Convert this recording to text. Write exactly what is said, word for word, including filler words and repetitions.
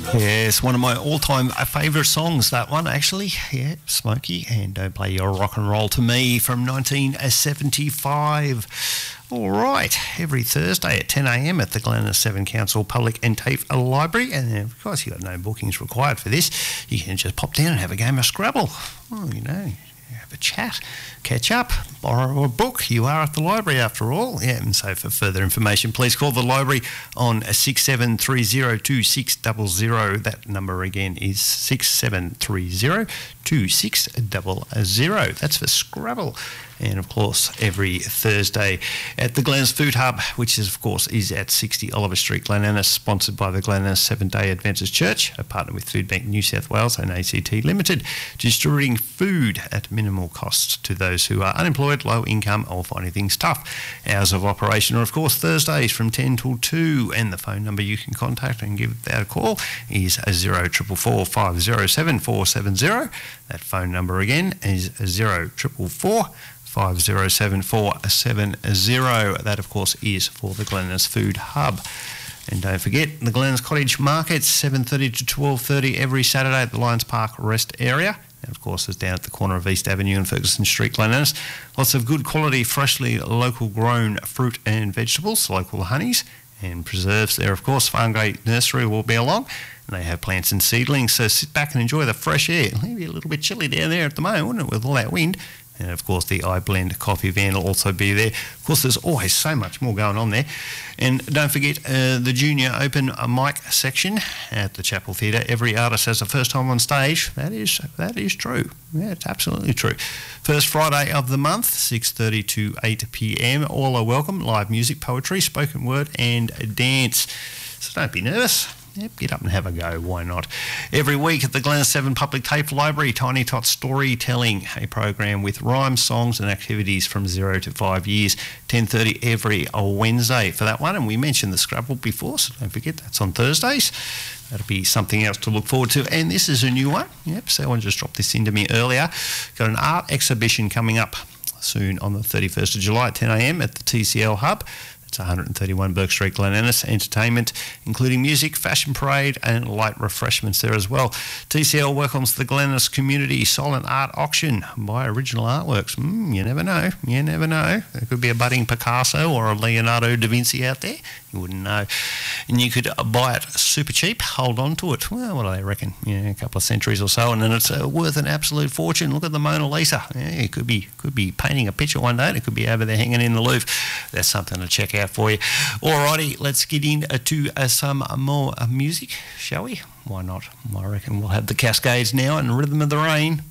Yes, one of my all-time favourite songs, that one, actually. Yeah, Smokey, and Don't Play Your Rock and Roll to Me from nineteen seventy-five. All right, every Thursday at ten a m at the Glen Seven Council Public and TAFE Library. And of course, you've got no bookings required for this. You can just pop down and have a game of Scrabble. Oh, you know, have a chat, catch up, borrow a book. You are at the library after all. Yeah, and so for further information, please call the library on six seven three zero two six zero zero. That number again is six seven three zero two six zero zero. That's for Scrabble. And of course, every Thursday at the Glen's Food Hub, which is, of course, is at sixty Oliver Street, Glen Innes, sponsored by the Glen Innes Seventh-day Adventist Church, a partner with Food Bank New South Wales and A C T Limited, distributing food at minimal cost to those who are unemployed, low income, or finding things tough. Hours of operation are, of course, Thursdays from ten till two, and the phone number you can contact and give that a call is zero four four four five zero seven four seven zero. That phone number again is zero four four four five zero seven four seven zero. That, of course, is for the Glen Innes Food Hub. And don't forget, the Glens Cottage Markets, seven thirty to twelve thirty every Saturday at the Lions Park Rest area. And, of course, it's down at the corner of East Avenue and Ferguson Street, Glen Innes. Lots of good quality, freshly local grown fruit and vegetables, local honeys and preserves there, of course. Farmgate Nursery will be along. And they have plants and seedlings, so sit back and enjoy the fresh air. Maybe a little bit chilly down there at the moment, wouldn't it, with all that wind? And, of course, the iBlend coffee van will also be there. Of course, there's always so much more going on there. And don't forget uh, the Junior Open Mic section at the Chapel Theatre. Every artist has a first time on stage. That is that is true. Yeah, it's absolutely true. First Friday of the month, six thirty to eight p m. All are welcome. Live music, poetry, spoken word and dance. So don't be nervous. Yep, get up and have a go, why not? Every week at the Glen Seven Public TAFE Library, Tiny Tot Storytelling, a program with rhymes, songs and activities from zero to five years, ten thirty every Wednesday for that one. And we mentioned the Scrabble before, so don't forget that's on Thursdays. That'll be something else to look forward to. And this is a new one. Yep, someone just dropped this into me earlier. Got an art exhibition coming up soon on the thirty-first of July at ten a m at the T C L Hub. It's one thirty-one Burke Street, Glen Innes. Entertainment, including music, fashion parade and light refreshments there as well. T C L welcomes the Glen Innes Community Silent Art Auction. Buy original artworks. Mm, you never know. You never know. There could be a budding Picasso or a Leonardo da Vinci out there. You wouldn't know. And you could buy it super cheap, hold on to it. Well, what do they reckon? Yeah, a couple of centuries or so, and then it's uh, worth an absolute fortune. Look at the Mona Lisa. Yeah, it could be could be painting a picture one day, and it could be over there hanging in the Louvre. That's something to check out for you. Alrighty, let's get into uh, some more uh, music, shall we? Why not? I reckon we'll have the Cascades now and Rhythm of the Rain.